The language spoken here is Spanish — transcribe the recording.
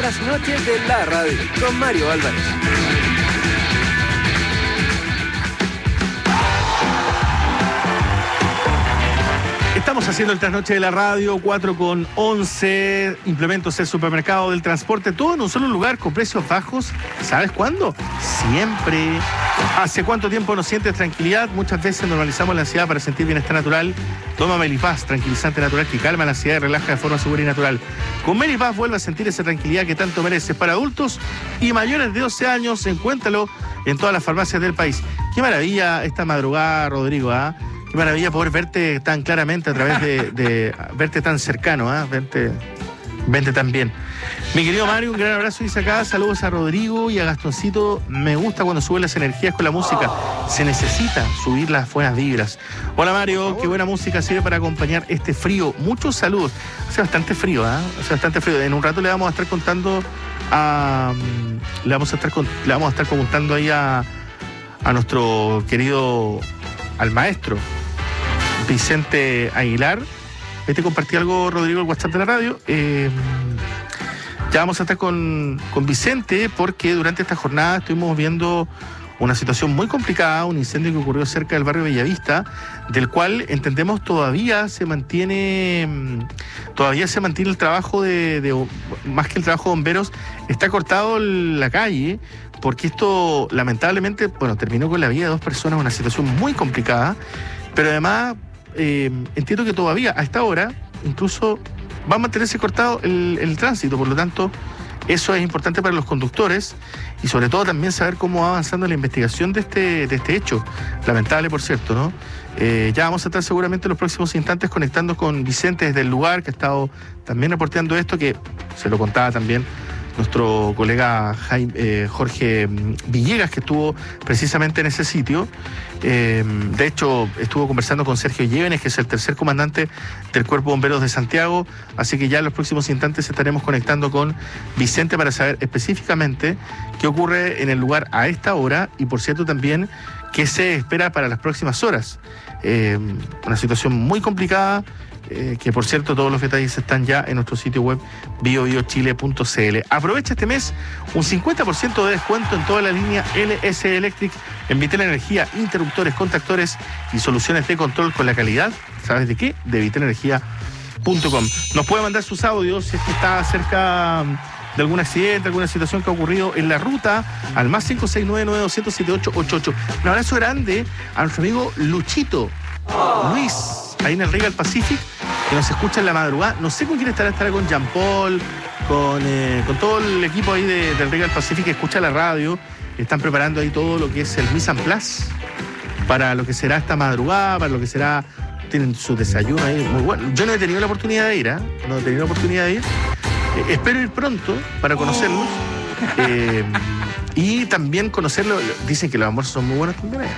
Otras noches de la radio con Mario Álvarez. Estamos haciendo el trasnoche de la radio, 4:11, implementos del supermercado del transporte, todo en un solo lugar con precios bajos. ¿Sabes cuándo? Siempre. ¿Hace cuánto tiempo no sientes tranquilidad? Muchas veces normalizamos la ansiedad para sentir bienestar natural. Toma Melipaz, tranquilizante natural que calma la ansiedad y relaja de forma segura y natural. Con Melipaz vuelve a sentir esa tranquilidad que tanto mereces. Para adultos y mayores de 12 años, encuéntralo en todas las farmacias del país. Qué maravilla esta madrugada, Rodrigo, ¿ah? Qué maravilla poder verte tan claramente a través de verte tan cercano, verte tan bien. Mi querido Mario, un gran abrazo dice acá, saludos a Rodrigo y a Gastoncito. Me gusta cuando suben las energías con la música. Se necesita subir las buenas vibras. Hola Mario, qué buena música sirve para acompañar este frío. Muchos saludos. Hace bastante frío, Hace bastante frío. En un rato le vamos a estar contando le vamos a estar contando ahí a nuestro querido, al maestro Vicente Aguilar. Te compartí algo, Rodrigo, el WhatsApp de la radio. Ya vamos a estar con Vicente porque durante esta jornada estuvimos viendo una situación muy complicada, un incendio que ocurrió cerca del barrio Bellavista, del cual entendemos todavía se mantiene el trabajo más que el trabajo de bomberos, está cortado la calle, porque esto lamentablemente, terminó con la vida de 2 personas, una situación muy complicada, pero además entiendo que todavía a esta hora incluso va a mantenerse cortado el tránsito, por lo tanto eso es importante para los conductores y sobre todo también saber cómo va avanzando la investigación de este hecho, lamentable por cierto, ¿no? Ya vamos a estar seguramente en los próximos instantes conectando con Vicente desde el lugar, que ha estado también reporteando esto, que se lo contaba también nuestro colega Jorge Villegas, que estuvo precisamente en ese sitio. De hecho, estuvo conversando con Sergio Llévenes, que es el tercer comandante del Cuerpo de Bomberos de Santiago, así que ya en los próximos instantes estaremos conectando con Vicente para saber específicamente qué ocurre en el lugar a esta hora y, por cierto, también qué se espera para las próximas horas. Una situación muy complicada, que por cierto todos los detalles están ya en nuestro sitio web biobiochile.cl. Aprovecha este mes un 50% de descuento en toda la línea LS Electric en Vitel Energía, interruptores, contactores y soluciones de control con la calidad, ¿sabes de qué? De vitelenergia.com. Nos puede mandar sus audios si es que está cerca de algún accidente, alguna situación que ha ocurrido en la ruta, al más 569-9200-7888. Un abrazo grande a nuestro amigo Luchito, Luis, ahí en el Regal Pacific, que nos escucha en la madrugada. No sé con quién estará con Jean Paul, con todo el equipo ahí del Regal Pacific que escucha la radio. Están preparando ahí todo lo que es el Mise en Place para lo que será esta madrugada, para lo que será, tienen su desayuno ahí muy bueno. Yo no he tenido la oportunidad de ir, no he tenido la oportunidad de ir. Espero ir pronto para conocerlos y también conocerlo. Dicen que los almuerzos son muy buenos también.